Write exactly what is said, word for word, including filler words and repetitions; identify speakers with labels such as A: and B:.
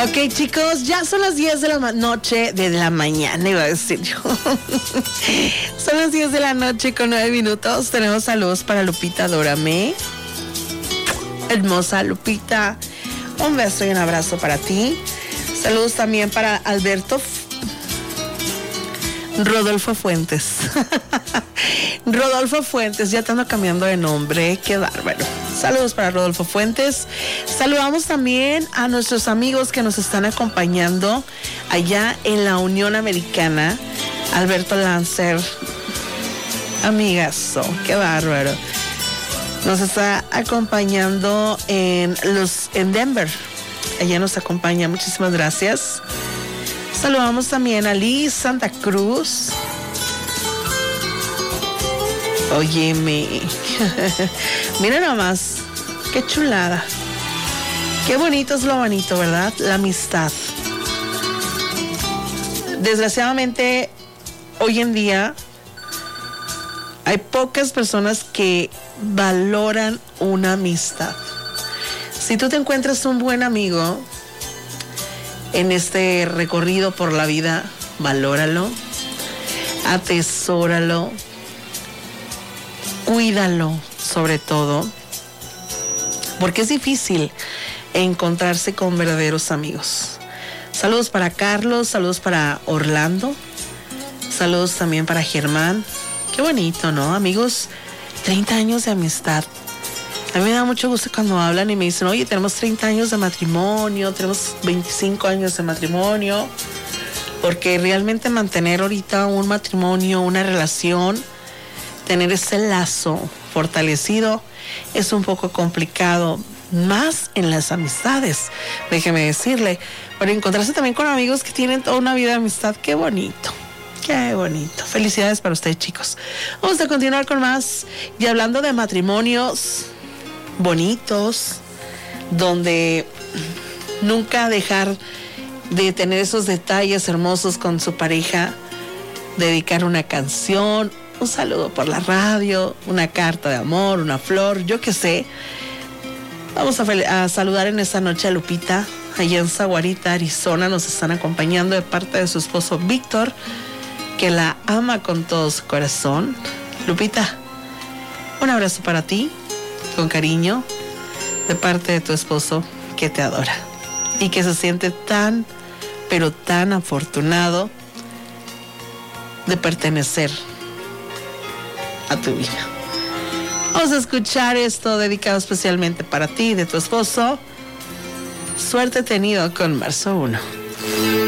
A: Ok, chicos, ya son las diez de la noche de la mañana, iba a decir yo. Son las diez de la noche con nueve minutos. Tenemos saludos para Lupita Dórame. Hermosa Lupita, un beso y un abrazo para ti. Saludos también para Alberto Rodolfo Fuentes. Rodolfo Fuentes, ya te ando cambiando de nombre, qué bárbaro. Saludos para Rodolfo Fuentes. Saludamos también a nuestros amigos que nos están acompañando allá en la Unión Americana. Alberto Lancer, amigazo, qué bárbaro. Nos está acompañando en los en Denver. Allá nos acompaña, muchísimas gracias. Saludamos también a Liz Santa Cruz. Óyeme. Mira nomás, qué chulada. Qué bonito es lo bonito, ¿verdad? La amistad. Desgraciadamente, hoy en día hay pocas personas que valoran una amistad. Si tú te encuentras un buen amigo en este recorrido por la vida, valóralo, atesóralo, cuídalo sobre todo, porque es difícil encontrarse con verdaderos amigos. Saludos para Carlos, saludos para Orlando, saludos también para Germán. Qué bonito, ¿no? Amigos, treinta años de amistad. A mí me da mucho gusto cuando hablan y me dicen, oye, tenemos treinta años de matrimonio, tenemos veinticinco años de matrimonio, porque realmente mantener ahorita un matrimonio, una relación, tener ese lazo fortalecido es un poco complicado, más en las amistades, déjeme decirle, pero encontrarse también con amigos que tienen toda una vida de amistad, qué bonito. Qué bonito. Felicidades para ustedes, chicos. Vamos a continuar con más. Y hablando de matrimonios bonitos, donde nunca dejar de tener esos detalles hermosos con su pareja, dedicar una canción, un saludo por la radio, una carta de amor, una flor, yo qué sé. Vamos a, fel- a saludar en esta noche a Lupita, allá en Sahuarita, Arizona. Nos están acompañando de parte de su esposo Víctor, que la ama con todo su corazón. Lupita, un abrazo para ti, con cariño, de parte de tu esposo que te adora y que se siente tan, pero tan afortunado de pertenecer a tu vida. Vamos a escuchar esto dedicado especialmente para ti y de tu esposo. Suerte tenido con Marzo uno.